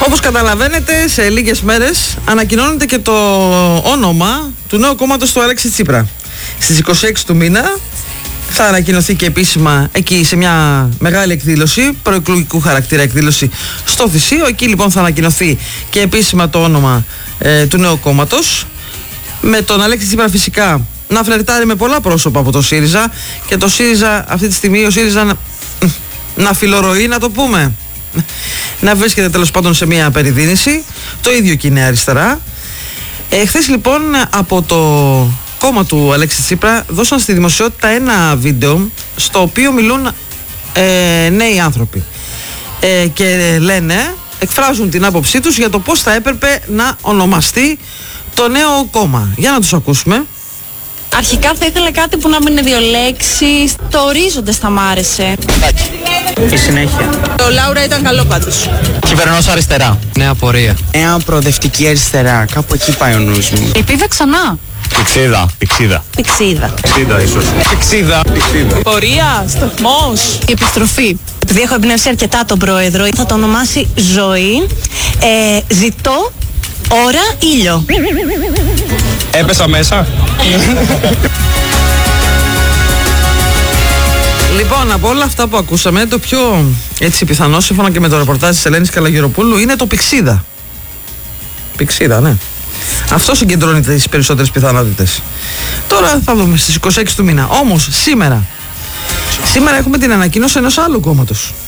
Όπως καταλαβαίνετε, σε λίγες μέρες ανακοινώνεται και το όνομα του νέου κόμματος του Αλέξη Τσίπρα. Στις 26 του μήνα θα ανακοινωθεί και επίσημα εκεί σε μια μεγάλη εκδήλωση, προεκλογικού χαρακτήρα εκδήλωση στο Θησίο. Εκεί λοιπόν θα ανακοινωθεί και επίσημα το όνομα του νέου κόμματος. Με τον Αλέξη Τσίπρα φυσικά να φλερτάρει με πολλά πρόσωπα από το ΣΥΡΙΖΑ και το ΣΥΡΙΖΑ αυτή τη στιγμή, ο ΣΥΡΙΖΑ να φιλορροεί, να το πούμε. Να βρίσκεται τέλος πάντων σε μια περιδίνηση. Το ίδιο και η Νέα Αριστερά. Χθες λοιπόν από το κόμμα του Αλέξη Τσίπρα δώσαν στη δημοσιότητα ένα βίντεο στο οποίο μιλούν νέοι άνθρωποι και λένε, εκφράζουν την άποψή τους για το πώς θα έπρεπε να ονομαστεί το νέο κόμμα. Για να τους ακούσουμε. Αρχικά θα ήθελα κάτι που να μην είναι δύο λέξεις. Το ορίζοντας θα μ' άρεσε. Η συνέχεια. Το Λάουρα ήταν καλό πάντως. Κυβερνός αριστερά. Νέα πορεία. Νέα προοδευτική αριστερά. Κάπου εκεί πάει ο νους μου. Επίδα ξανά. Πηξίδα. Πηξίδα. Πηξίδα. Πηξίδα ίσως. Πηξίδα. Πορεία, σταθμός. Η επιστροφή. Επειδή έχω εμπνεύσει αρκετά τον πρόεδρο, θα το ονομάσει Ζωή. Ζητώ ώρα ήλιο. Έπεσα μέσα. Λοιπόν, από όλα αυτά που ακούσαμε, το πιο έτσι πιθανό, σύμφωνα και με το ρεπορτάζ της Ελένης Καλαγεροπούλου, είναι το Πηξίδα. Πηξίδα, ναι. Αυτό συγκεντρώνει τις περισσότερες πιθανότητες. Τώρα θα δούμε στις 26 του μήνα. Όμως σήμερα έχουμε την ανακοίνωση ενός άλλου κόμματος.